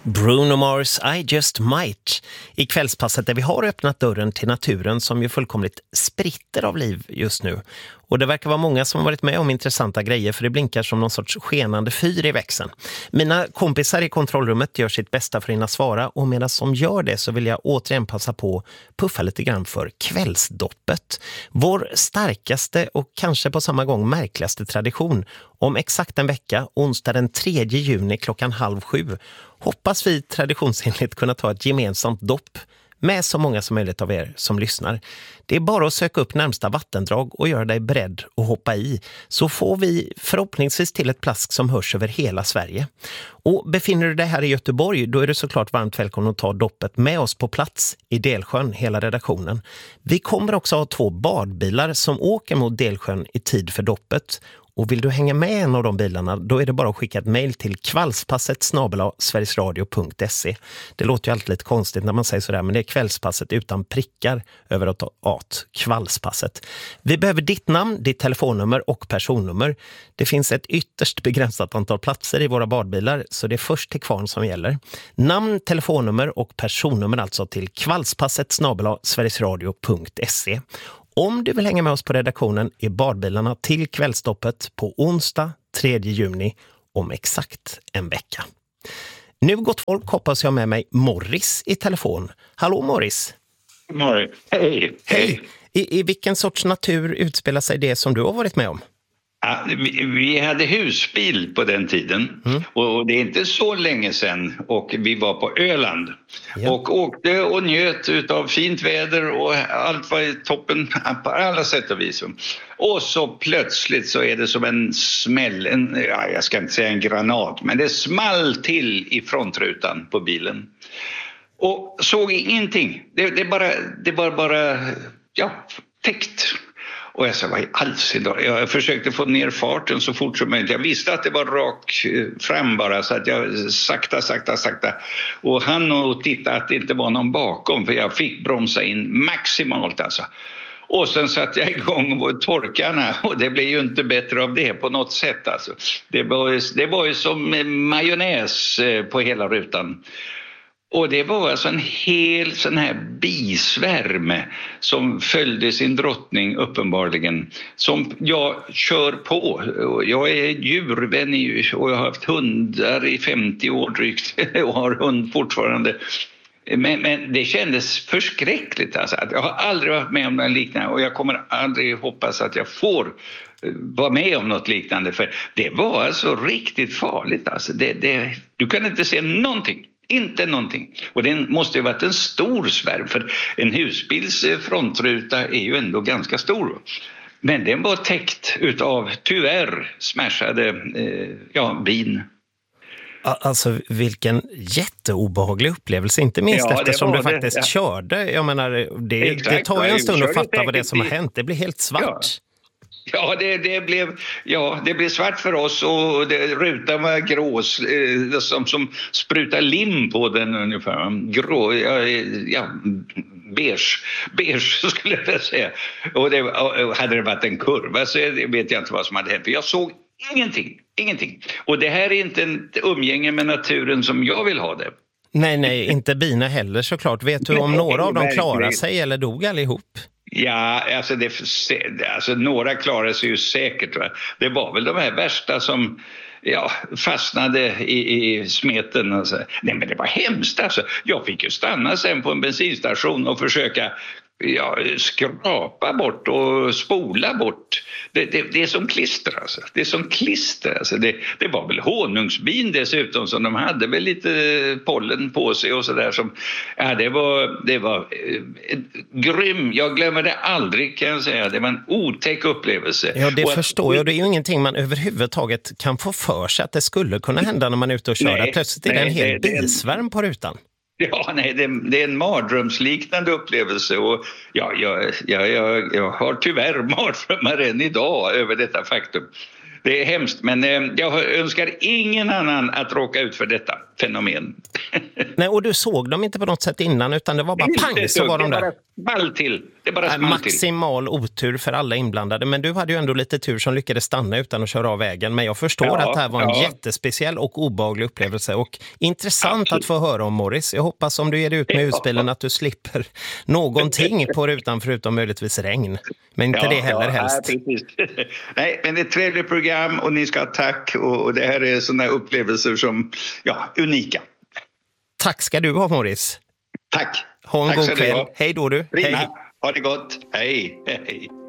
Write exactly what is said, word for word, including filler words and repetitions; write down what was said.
Bruno Mars, I Just Might. I kvällspasset där vi har öppnat dörren till naturen som ju fullkomligt spritter av liv just nu. Och det verkar vara många som har varit med om intressanta grejer, för det blinkar som någon sorts skenande fyr i växeln. Mina kompisar i kontrollrummet gör sitt bästa för att hinna svara, och medan de gör det så vill jag återigen passa på puffa lite grann för kvällsdoppet. Vår starkaste och kanske på samma gång märkligaste tradition. Om exakt en vecka, onsdag den tredje juni klockan halv sju, hoppas vi traditionsenligt kunna ta ett gemensamt dopp med så många som möjligt av er som lyssnar. Det är bara att söka upp närmsta vattendrag och göra dig beredd att hoppa i, så får vi förhoppningsvis till ett plask som hörs över hela Sverige. Och befinner du dig här i Göteborg, då är du såklart varmt välkommen att ta doppet med oss på plats i Delsjön, hela redaktionen. Vi kommer också ha två badbilar som åker mot Delsjön i tid för doppet. Och vill du hänga med en av de bilarna, då är det bara att skicka ett mejl till kvällspasset snabel-a sverigesradio punkt se. Det låter ju alltid lite konstigt när man säger sådär, men det är kvällspasset utan prickar över att at, kvällspasset. Vi behöver ditt namn, ditt telefonnummer och personnummer. Det finns ett ytterst begränsat antal platser i våra badbilar, så det är först till kvarn som gäller. Namn, telefonnummer och personnummer alltså till kvällspasset snabel-a sverigesradio punkt se. Om du vill hänga med oss på redaktionen är badbilarna till kvällstoppet på onsdag tredje juni om exakt en vecka. Nu gott folk, hoppas jag med mig Morris i telefon. Hallå Morris! Morris, hej! Hej! I, I vilken sorts natur utspelar sig det som du har varit med om? Ja, vi, vi hade husbil på den tiden, mm. och det är inte så länge sedan, och vi var på Öland, ja. och åkte och njöt utav fint väder och allt var i toppen på alla sätt och vis. Och så plötsligt så är det som en smäll, en, ja, jag ska inte säga en granat, men det small till i frontrutan på bilen. Och såg ingenting, det, det bara, det var bara, ja, täckt. Och jag sa, vad i alls idag? Jag försökte få ner farten så fort som möjligt. Jag visste att det var rak fram bara, så att jag sakta, sakta, sakta. Och han och titta att det inte var någon bakom, för jag fick bromsa in maximalt alltså. Och sen satte jag igång på torkarna, och det blev ju inte bättre av det på något sätt alltså. Det var, det var ju som majonnäs på hela rutan. Och det var alltså en hel sån här bisvärm som följde sin drottning uppenbarligen, som jag kör på. Jag är djurvän och jag har haft hundar i femtio år drygt och har hund fortfarande. Men, men det kändes förskräckligt alltså. Jag har aldrig varit med om något liknande, och jag kommer aldrig hoppas att jag får vara med om något liknande, för det var alltså riktigt farligt alltså. Det, det, du kan inte se någonting. Inte någonting. Och det måste ju varit en stor svärm, för en husbils frontruta är ju ändå ganska stor. Men den var täckt utav tyvärr smashade eh, ja, bin. Alltså vilken jätteobehaglig upplevelse, inte minst ja, eftersom du faktiskt det, ja. körde. Jag menar, det, Exakt, det tar ju en stund att fatta vad det är som har hänt. Det blir helt svart. Ja. Ja, det, det, blev, ja, det blev svart för oss, och det, rutan var grå, eh, som, som sprutar lim på den ungefär. Grå, ja, ja beige, beige skulle jag säga. Och, det, och hade det varit en kurva så vet jag inte vad som hade hänt. För jag såg ingenting, ingenting. Och det här är inte en umgänge med naturen som jag vill ha det. Nej, nej, inte bina heller såklart. Vet du om några av dem klarade sig eller dog allihop? Ja, alltså, det, alltså några klarade sig ju säkert. Va? Det var väl de här värsta som ja, fastnade i, i smeten. Och så. Nej, men det var hemskt alltså. Jag fick ju stanna sen på en bensinstation och försöka ja, skrapa bort och spola bort. Det, det, det är som klister alltså. Det är som klister alltså. Det, det var väl honungsbin dessutom, som de hade väl lite pollen på sig och sådär. Som, ja, det var, det var eh, grym. Jag glömmer det aldrig, kan jag säga. Det var en otäck upplevelse. Ja, det och förstår att, jag. Det är ju ingenting man överhuvudtaget kan få för sig att det skulle kunna hända när man är ute och kör. Nej, Plötsligt är nej, det en hel det, bisvärm på rutan. Ja, nej, det, det är en mardrömsliknande upplevelse, och ja, jag, jag, jag, jag har tyvärr mardrömmar än idag över detta faktum. Det är hemskt, men eh, jag önskar ingen annan att råka ut för detta fenomen. Nej, och du såg dem inte på något sätt innan, utan det var bara pang så var de där. small till. Det bara small Maximal till. Otur för alla inblandade. Men du hade ju ändå lite tur som lyckades stanna utan att köra av vägen. Men jag förstår ja, att det här var en ja. jättespeciell och obehaglig upplevelse. Och intressant Absolut. att få höra om, Morris. Jag hoppas om du ger dig ut med husbilen att du slipper någonting på rutan förutom möjligtvis regn. Men inte ja, det heller ja, helst. Nej, precis. Nej, men det är ett trevligt program och ni ska ha tack. Och det här är sådana upplevelser som, ja, unika. Tack ska du ha, Morris. Tack. Ha en Tack god kväll. Hej då du. Hej. Ha det gott. Hej. Hej.